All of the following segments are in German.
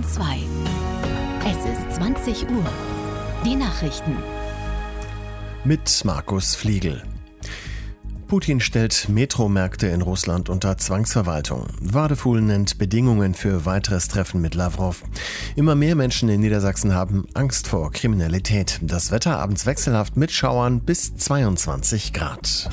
Bayern 2. Es ist 20 Uhr. Die Nachrichten. Mit Markus Fliegel. Putin stellt Metromärkte in Russland unter Zwangsverwaltung. Wadefuhl nennt Bedingungen für weiteres Treffen mit Lavrov. Immer mehr Menschen in Niedersachsen haben Angst vor Kriminalität. Das Wetter abends wechselhaft mit Schauern bis 22 Grad.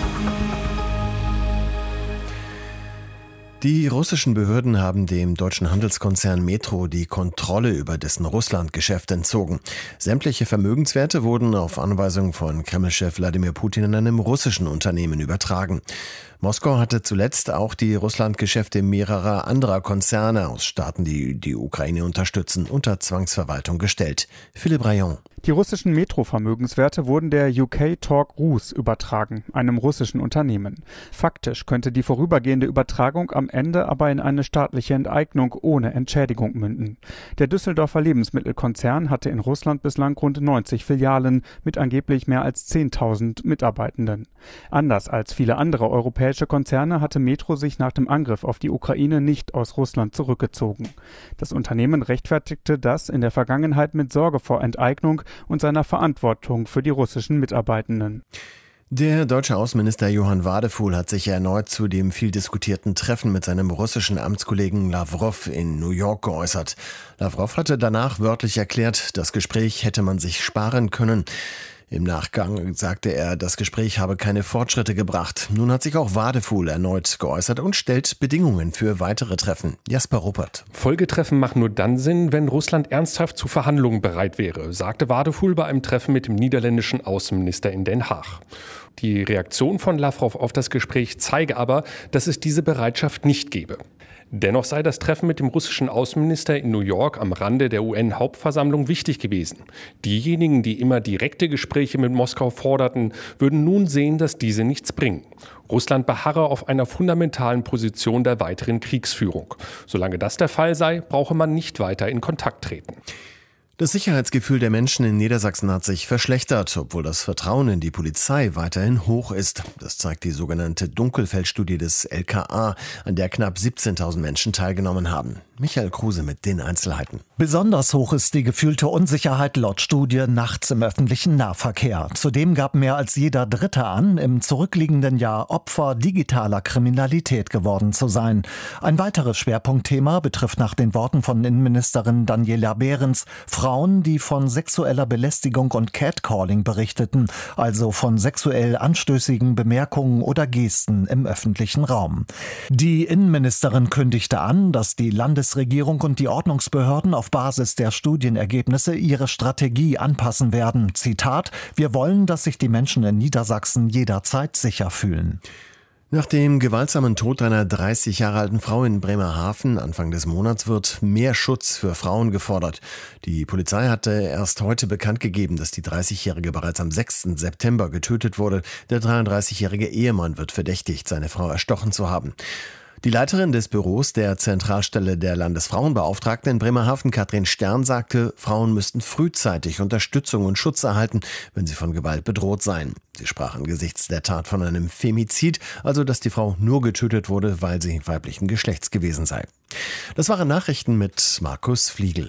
Die russischen Behörden haben dem deutschen Handelskonzern Metro die Kontrolle über dessen Russlandgeschäft entzogen. Sämtliche Vermögenswerte wurden auf Anweisung von Kreml-Chef Wladimir Putin an einem russischen Unternehmen übertragen. Moskau hatte zuletzt auch die Russlandgeschäfte mehrerer anderer Konzerne aus Staaten, die die Ukraine unterstützen, unter Zwangsverwaltung gestellt. Philipp Rayon. Die russischen Metro-Vermögenswerte wurden der UK Talk Rus übertragen, einem russischen Unternehmen. Faktisch könnte die vorübergehende Übertragung am Ende aber in eine staatliche Enteignung ohne Entschädigung münden. Der Düsseldorfer Lebensmittelkonzern hatte in Russland bislang rund 90 Filialen mit angeblich mehr als 10.000 Mitarbeitenden. Anders als viele andere europäische Konzerne hatte Metro sich nach dem Angriff auf die Ukraine nicht aus Russland zurückgezogen. Das Unternehmen rechtfertigte das in der Vergangenheit mit Sorge vor Enteignung und seiner Verantwortung für die russischen Mitarbeitenden. Der deutsche Außenminister Johann Wadefuhl hat sich erneut zu dem viel diskutierten Treffen mit seinem russischen Amtskollegen Lavrov in New York geäußert. Lavrov hatte danach wörtlich erklärt, das Gespräch hätte man sich sparen können. Im Nachgang sagte er, das Gespräch habe keine Fortschritte gebracht. Nun hat sich auch Wadefuhl erneut geäußert und stellt Bedingungen für weitere Treffen. Jasper Ruppert. Folgetreffen machen nur dann Sinn, wenn Russland ernsthaft zu Verhandlungen bereit wäre, sagte Wadefuhl bei einem Treffen mit dem niederländischen Außenminister in Den Haag. Die Reaktion von Lavrov auf das Gespräch zeige aber, dass es diese Bereitschaft nicht gebe. Dennoch sei das Treffen mit dem russischen Außenminister in New York am Rande der UN-Hauptversammlung wichtig gewesen. Diejenigen, die immer direkte Gespräche mit Moskau forderten, würden nun sehen, dass diese nichts bringen. Russland beharre auf einer fundamentalen Position der weiteren Kriegsführung. Solange das der Fall sei, brauche man nicht weiter in Kontakt treten. Das Sicherheitsgefühl der Menschen in Niedersachsen hat sich verschlechtert, obwohl das Vertrauen in die Polizei weiterhin hoch ist. Das zeigt die sogenannte Dunkelfeldstudie des LKA, an der knapp 17.000 Menschen teilgenommen haben. Michael Kruse mit den Einzelheiten. Besonders hoch ist die gefühlte Unsicherheit laut Studie nachts im öffentlichen Nahverkehr. Zudem gab mehr als jeder Dritte an, im zurückliegenden Jahr Opfer digitaler Kriminalität geworden zu sein. Ein weiteres Schwerpunktthema betrifft nach den Worten von Innenministerin Daniela Behrens Frauen, die von sexueller Belästigung und Catcalling berichteten, also von sexuell anstößigen Bemerkungen oder Gesten im öffentlichen Raum. Die Innenministerin kündigte an, dass die Landesregierung und die Ordnungsbehörden auf Basis der Studienergebnisse ihre Strategie anpassen werden. Zitat: Wir wollen, dass sich die Menschen in Niedersachsen jederzeit sicher fühlen. Nach dem gewaltsamen Tod einer 30 Jahre alten Frau in Bremerhaven Anfang des Monats wird mehr Schutz für Frauen gefordert. Die Polizei hatte erst heute bekannt gegeben, dass die 30-Jährige bereits am 6. September getötet wurde. Der 33-jährige Ehemann wird verdächtigt, seine Frau erstochen zu haben. Die Leiterin des Büros der Zentralstelle der Landesfrauenbeauftragten in Bremerhaven, Katrin Stern, sagte, Frauen müssten frühzeitig Unterstützung und Schutz erhalten, wenn sie von Gewalt bedroht seien. Sie sprach angesichts der Tat von einem Femizid, also dass die Frau nur getötet wurde, weil sie weiblichen Geschlechts gewesen sei. Das waren Nachrichten mit Markus Fliegel.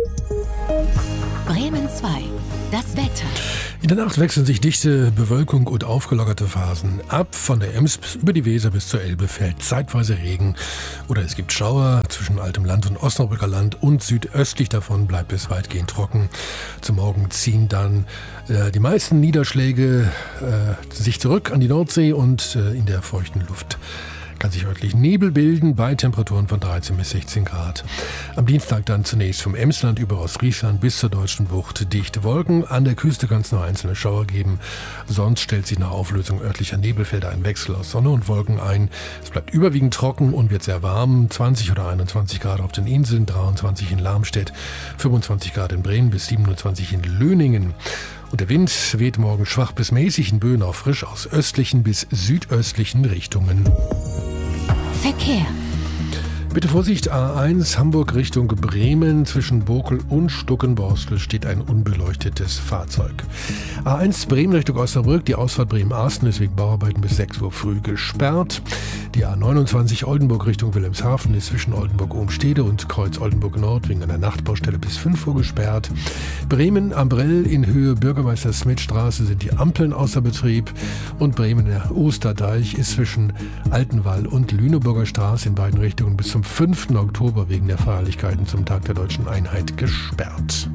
Bremen 2. Das Wetter. In der Nacht wechseln sich dichte Bewölkung und aufgelockerte Phasen ab. Von der Ems über die Weser bis zur Elbe fällt zeitweise Regen oder es gibt Schauer. Zwischen Altem Land und Osnabrücker Land und südöstlich davon bleibt es weitgehend trocken. Zum Morgen ziehen dann die meisten Niederschläge sich zurück an die Nordsee und in der feuchten Luft kann sich örtlich Nebel bilden bei Temperaturen von 13 bis 16 Grad. Am Dienstag dann zunächst vom Emsland über Ostfriesland bis zur Deutschen Bucht dichte Wolken. An der Küste kann es noch einzelne Schauer geben. Sonst stellt sich nach Auflösung örtlicher Nebelfelder ein Wechsel aus Sonne und Wolken ein. Es bleibt überwiegend trocken und wird sehr warm. 20 oder 21 Grad auf den Inseln, 23 in Lamstedt, 25 Grad in Bremen bis 27 in Löningen. Und der Wind weht morgen schwach bis mäßig, in Böen auch frisch aus östlichen bis südöstlichen Richtungen. Verkehr. Bitte Vorsicht, A1 Hamburg Richtung Bremen. Zwischen Bokel und Stuckenborstel steht ein unbeleuchtetes Fahrzeug. A1 Bremen Richtung Osnabrück. Die Ausfahrt Bremen-Arsten ist wegen Bauarbeiten bis 6 Uhr früh gesperrt. Die A29 Oldenburg Richtung Wilhelmshaven ist zwischen Oldenburg-Ohnstede und Kreuz Oldenburg Nord wegen einer Nachtbaustelle bis 5 Uhr gesperrt. Bremen-Ambrell in Höhe Bürgermeister-Schmidt-Straße sind die Ampeln außer Betrieb. Und Bremen der Osterdeich ist zwischen Altenwall und Lüneburger Straße in beiden Richtungen bis zum 5. Oktober wegen der Feierlichkeiten zum Tag der Deutschen Einheit gesperrt.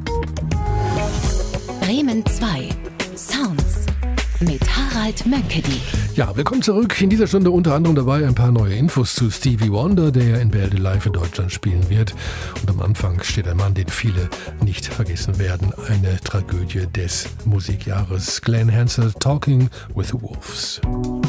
Bremen 2 Sounds mit Harald Mönkedi. Ja, willkommen zurück. In dieser Stunde unter anderem dabei ein paar neue Infos zu Stevie Wonder, der in Bälde live in Deutschland spielen wird. Und am Anfang steht ein Mann, den viele nicht vergessen werden. Eine Tragödie des Musikjahres. Glenn Hansard, Talking with the Wolves.